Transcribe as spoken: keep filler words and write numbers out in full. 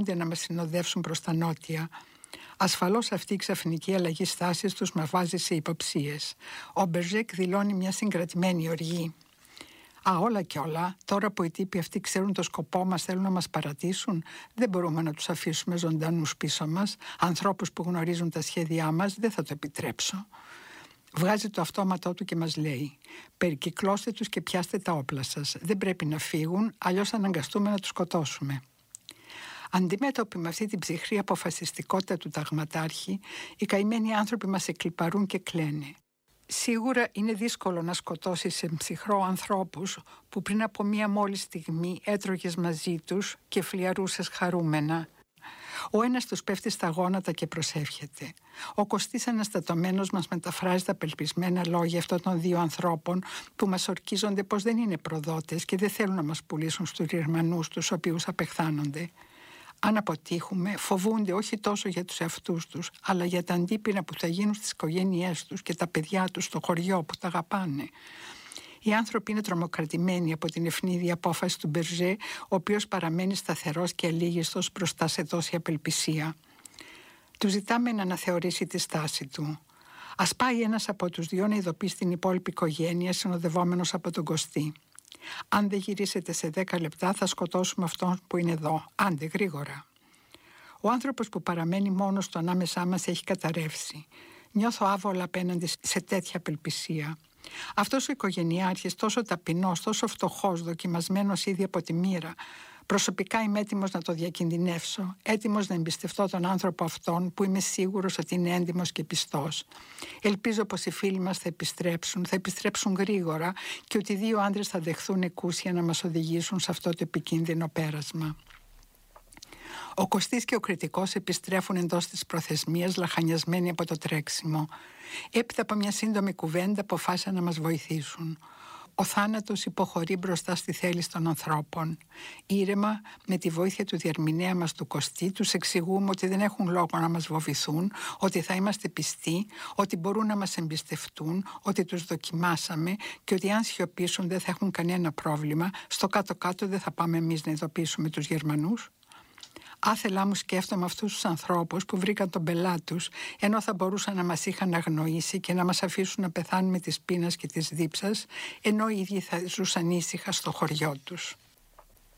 να μας συνοδεύσουν προς τα νότια. Ασφαλώς αυτή η ξαφνική αλλαγή στάσης τους μας βάζει σε υποψίες. Ο Μπερζέκ δηλώνει μια συγκρατημένη οργή. Α, όλα και όλα, τώρα που οι τύποι αυτοί ξέρουν το σκοπό μας, θέλουν να μας παρατήσουν, δεν μπορούμε να τους αφήσουμε ζωντανούς πίσω μας. Ανθρώπους που γνωρίζουν τα σχέδιά μας, δεν θα το επιτρέψω. Βγάζει το αυτόματό του και μας λέει: περικυκλώστε τους και πιάστε τα όπλα σας. Δεν πρέπει να φύγουν, αλλιώς θα αναγκαστούμε να τους σκοτώσουμε. Αντιμέτωποι με αυτή την ψυχρή αποφασιστικότητα του ταγματάρχη, οι καημένοι άνθρωποι μας εκλιπαρούν και κλαίνε. Σίγουρα είναι δύσκολο να σκοτώσεις σε ψυχρό ανθρώπους που πριν από μία μόλις στιγμή έτρωγες μαζί τους και φλιαρούσες χαρούμενα. Ο ένας τους πέφτει στα γόνατα και προσεύχεται. Ο Κωστής αναστατωμένος μας μεταφράζει τα απελπισμένα λόγια αυτών των δύο ανθρώπων που μας ορκίζονται πως δεν είναι προδότες και δεν θέλουν να μας πουλήσουν στους Γερμανούς τους οποίους απεχθάνονται. Αν αποτύχουμε, φοβούνται όχι τόσο για τους εαυτούς τους, αλλά για τα αντίπεινα που θα γίνουν στις οικογένειές τους και τα παιδιά τους στο χωριό που τα αγαπάνε. Οι άνθρωποι είναι τρομοκρατημένοι από την ευνίδια απόφαση του Μπερζέ, ο οποίος παραμένει σταθερός και αλήγιστος μπροστά σε τόση απελπισία. Του ζητάμε να αναθεωρήσει τη στάση του. Ας πάει ένας από τους δυο να ειδοποιήσει την υπόλοιπη οικογένεια, συνοδευόμενος από τον Κωστή. Αν δεν γυρίσετε σε δέκα λεπτά, θα σκοτώσουμε αυτόν που είναι εδώ. Άντε, γρήγορα. Ο άνθρωπος που παραμένει μόνος του ανάμεσά μας έχει καταρρεύσει. Νιώθω άβολα απέναντι σε τέτοια απελπισία. Αυτός ο οικογενειάρχης, τόσο ταπεινός, τόσο φτωχός, δοκιμασμένος ήδη από τη μοίρα, προσωπικά είμαι έτοιμος να το διακινδυνεύσω, έτοιμος να εμπιστευτώ τον άνθρωπο αυτόν που είμαι σίγουρος ότι είναι έντιμος και πιστός. Ελπίζω πως οι φίλοι μας θα επιστρέψουν, θα επιστρέψουν γρήγορα και ότι δύο άντρες θα δεχθούν εκούσια να μας οδηγήσουν σε αυτό το επικίνδυνο πέρασμα. Ο Κωστής και ο Κριτικός επιστρέφουν εντός της προθεσμίας, λαχανιασμένοι από το τρέξιμο. Έπειτα από μια σύντομη κουβέντα αποφάσισαν να μας βοηθήσουν. Ο θάνατος υποχωρεί μπροστά στη θέληση των ανθρώπων. Ήρεμα, με τη βοήθεια του διερμηνέα μας του Κωστή, τους εξηγούμε ότι δεν έχουν λόγο να μας βοβηθούν, ότι θα είμαστε πιστοί, ότι μπορούν να μας εμπιστευτούν, ότι τους δοκιμάσαμε και ότι αν σιωπήσουν δεν θα έχουν κανένα πρόβλημα. Στο κάτω-κάτω δεν θα πάμε εμείς να ειδοποιήσουμε τους Γερμανούς. Άθελά μου σκέφτομαι αυτούς τους ανθρώπους που βρήκαν τον πελάτη τους, ενώ θα μπορούσαν να μας είχαν αγνοήσει και να μας αφήσουν να πεθάνουμε της πείνας και της δίψας, ενώ οι ίδιοι θα ζούσαν ήσυχα στο χωριό τους.